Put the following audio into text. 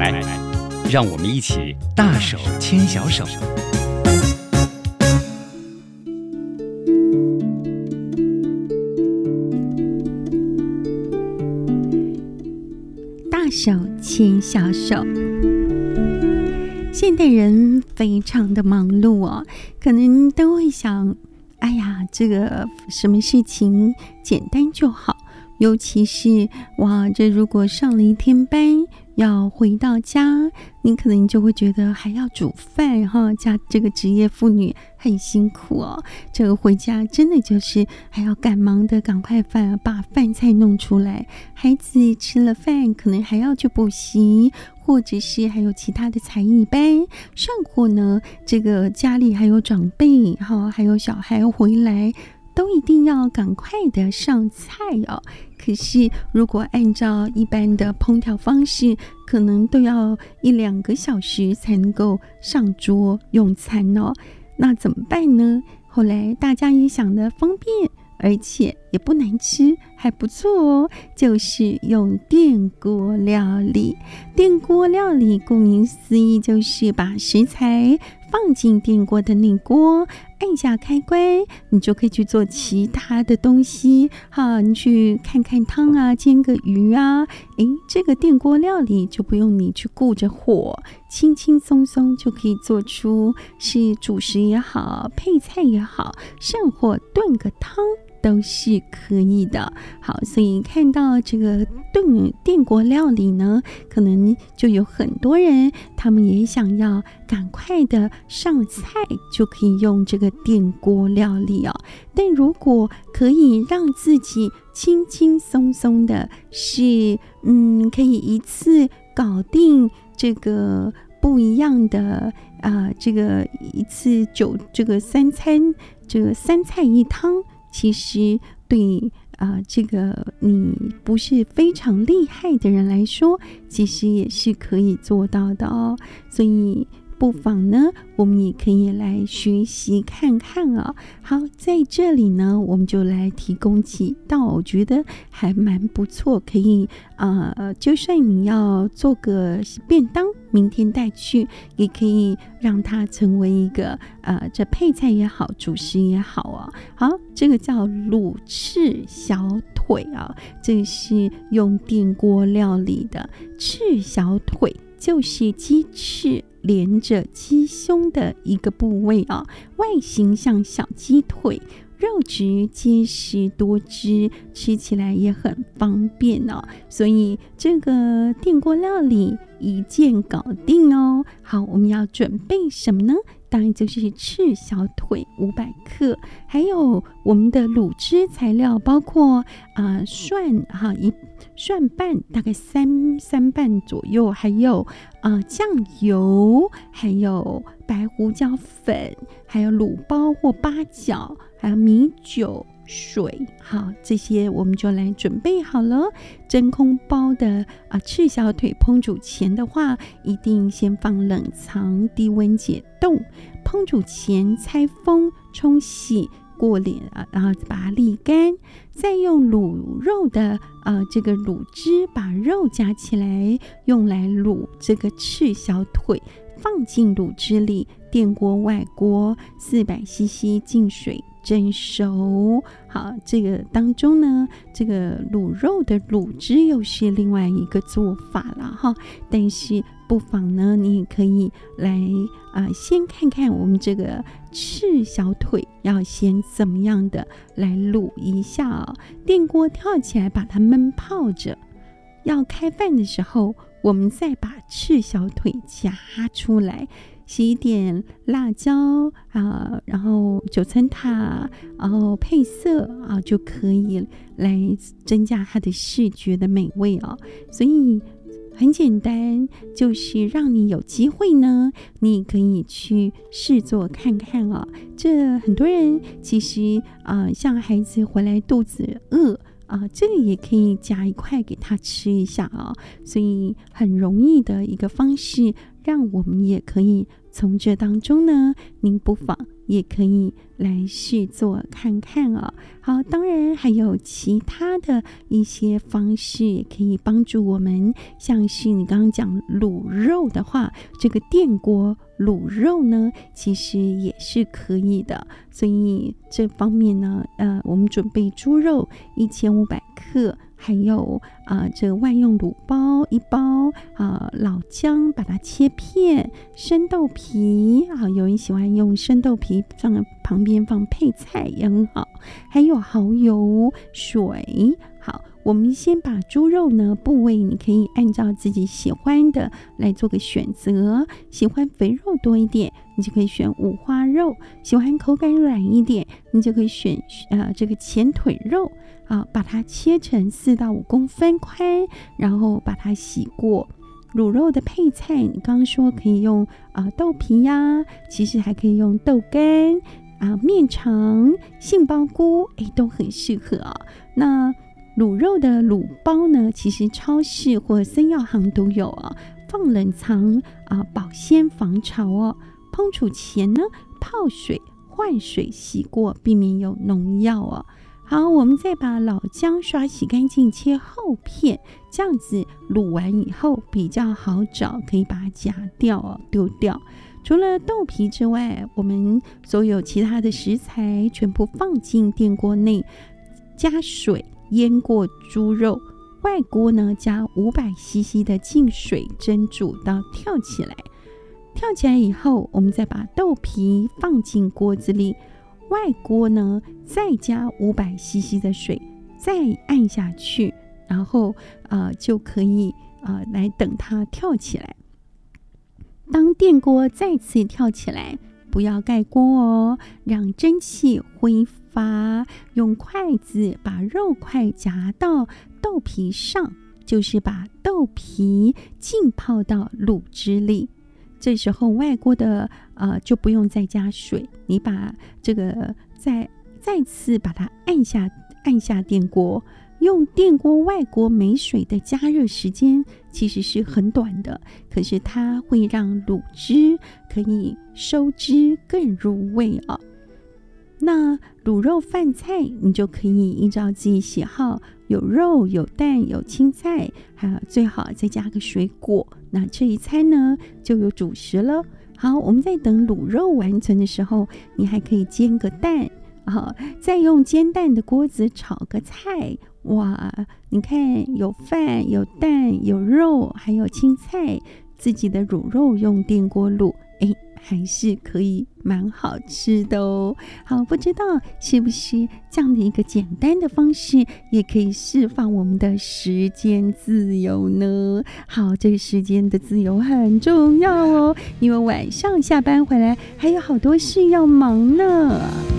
来，让我们一起大手牵小手。 大手牵小手。现代人非常的忙碌哦，可能都会想，哎呀，这个什么事情简单就好。尤其是这如果上了一天班，要回到家，你可能就会觉得还要煮饭哈，家这个职业妇女很辛苦哦。这个回家真的就是还要赶忙的赶快把饭菜弄出来，孩子吃了饭，可能还要去补习，或者是还有其他的才艺班上货呢。这个家里还有长辈哈，还有小孩回来，都一定要赶快的上菜哦。可是如果按照一般的烹调方式，可能都要1-2个小时才能够上桌用餐哦。那怎么办呢？后来大家也想得方便，而且也不难吃，还不错哦，就是用电锅料理。电锅料理顾名思义，就是把食材放进电锅的内锅，按下开关，你就可以去做其他的东西哈，你去看看汤啊，煎个鱼啊，这个电锅料理就不用你去顾着火，轻轻松松就可以做出是主食也好，配菜也好，甚或炖个汤都是可以的。好，所以看到这个电锅料理呢，可能就有很多人他们也想要赶快的上菜，就可以用这个电锅料理哦。但如果可以让自己轻轻松松的是可以一次搞定这个不一样的这个一次这个3餐，这个3菜1汤，其实对这个你不是非常厉害的人来说，其实也是可以做到的哦。所以不妨呢，我们也可以来学习看看啊。好，在这里呢，我们就来提供几道，我觉得还蛮不错，可以就算你要做个便当，明天带去，也可以让它成为一个这配菜也好，主食也好啊。好，这个叫卤翅小腿啊，这是用电锅料理的翅小腿，就是鸡翅连着鸡胸的一个部位啊，外形像小鸡腿，肉质结实多汁，吃起来也很方便哦。所以这个电锅料理一键搞定哦。好，我们要准备什么呢？当然就是翅小腿500克，还有我们的卤汁材料，包括蒜蒜瓣大概3瓣左右，还有酱油，还有白胡椒粉，还有卤包或八角，还有米酒、水。好，这些我们就来准备好了。真空包的翅小腿烹煮前的话，一定先放冷藏低温解冻，烹煮前拆封冲洗过脸然后把它沥干，再用卤肉的这个卤汁把肉夹起来，用来卤这个翅小腿，放进卤汁里，电锅外锅400cc进水蒸熟。好，这个当中呢，这个卤肉的卤汁又是另外一个做法了哈。但是不妨呢，你也可以来先看看我们这个翅小腿要先怎么样的来卤一下哦。电锅跳起来，把它焖泡着。要开饭的时候，我们再把翅小腿夹出来，洗一点辣椒然后9层塔，然后配色就可以来增加它的视觉的美味哦。所以很简单，就是让你有机会呢，你可以去试做看看哦。这很多人其实像孩子回来肚子饿这个也可以夹一块给他吃一下所以很容易的一个方式， 让我们也可以从这当中呢，您不妨也可以来试做看看哦。好，当然还有其他的一些方式也可以帮助我们，像是你刚刚讲卤肉的话，这个电锅卤肉呢，其实也是可以的。所以这方面呢，我们准备猪肉1500克，还有这个万用卤包1包，老姜把它切片，生豆皮有人喜欢用生豆皮放旁边放配菜也很好，还有蚝油、水。好，我们先把猪肉呢部位，你可以按照自己喜欢的来做个选择。喜欢肥肉多一点，你就可以选五花肉；喜欢口感软一点，你就可以选这个前腿肉把它切成4到5公分宽，然后把它洗过。卤肉的配菜，你刚刚说可以用豆皮呀，其实还可以用豆干面肠、杏鲍菇，都很适合那卤肉的卤包呢，其实超市或生药行都有放冷藏保鲜防潮烹煮前呢，泡水换水洗过，避免有农药好，我们再把老姜刷洗干净，切厚片，这样子卤完以后比较好找，可以把它夹掉丢掉。除了豆皮之外，我们所有其他的食材全部放进电锅内，加水腌过猪肉，外锅呢加500cc 的净水蒸煮到跳起来。跳起来以后，我们再把豆皮放进锅子里，外锅呢再加500cc 的水，再按下去，然后就可以来等它跳起来。当电锅再次跳起来，不要盖锅让蒸汽挥发，用筷子把肉块夹到豆皮上，就是把豆皮浸泡到卤汁里。这时候外锅的就不用再加水，你把这个再次把它按下电锅，用电锅外锅没水的加热时间其实是很短的，可是它会让卤汁可以收汁更入味那卤肉饭菜你就可以依照自己喜好，有肉有蛋有青菜，还有最好再加个水果，那这一餐呢就有主食了。好，我们在等卤肉完成的时候，你还可以煎个蛋再用煎蛋的锅子炒个菜。哇，你看有饭有蛋有肉还有青菜，自己的卤肉用电锅卤还是可以蛮好吃的好，不知道是不是这样的一个简单的方式也可以释放我们的时间自由呢？好，这个时间的自由很重要因为晚上下班回来还有好多事要忙呢。